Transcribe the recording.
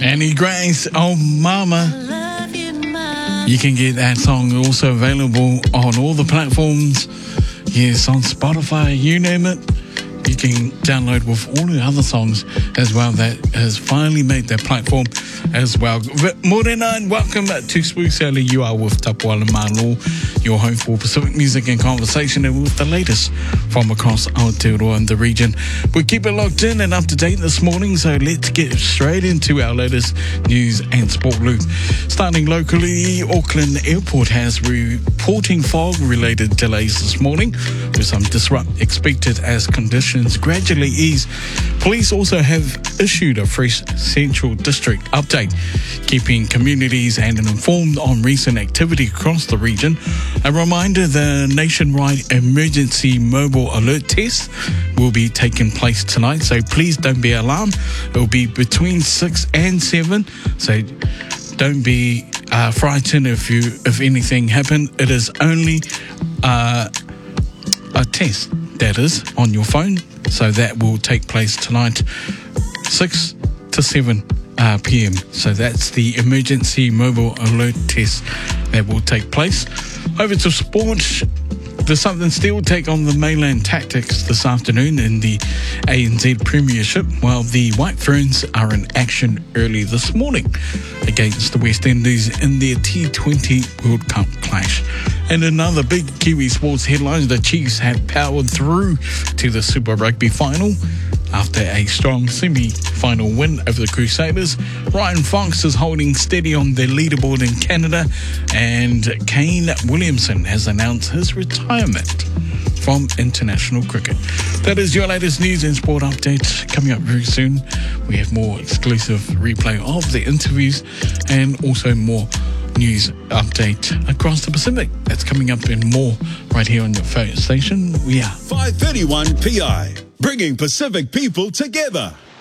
Annie Grace, Oh Mama. You can get that song also available on all the platforms. Yes, on Spotify, you name it. You can download with all the other songs as well that has finally made their platform as well. Morena, and welcome to Spooks Early. You are with Tapuala Malo, your home for Pacific music and conversation, and with the latest from across Aotearoa and the region. We keep it locked in and up to date this morning, so let's get straight into our latest news and sport loop. Starting locally, Auckland Airport has reporting fog-related delays this morning, with some disrupt expected as conditions gradually ease. Police also have issued a fresh Central District update, keeping communities and informed on recent activity across the region. A reminder, the nationwide emergency mobile alert test will be taking place tonight, so please don't be alarmed. It will be between 6 and 7, so don't be frightened if anything happened. It is only a test, that is, on your phone. So that will take place tonight, 6 to 7 p.m. So that's the emergency mobile alert test that will take place. Over to sport. The Southern Steel take on the Mainland Tactics this afternoon in the ANZ Premiership, while the White Ferns are in action early this morning against the West Indies in their T20 World Cup clash. And another big Kiwi sports headlines, the Chiefs have powered through to the Super Rugby final after a strong semi-final win over the Crusaders. Ryan Fox is holding steady on the leaderboard in Canada, and Kane Williamson has announced his retirement from international cricket. That is your latest news and sport update. Coming up very soon, we have more exclusive replay of the interviews and also more news update across the Pacific. That's coming up in more right here on your favourite station. We are 531 PI, bringing Pacific people together.